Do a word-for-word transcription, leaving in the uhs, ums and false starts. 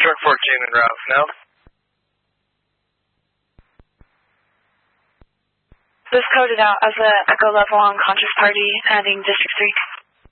Truck fourteen and route now. This coded out as a Echo Level Unconscious Party, heading District three.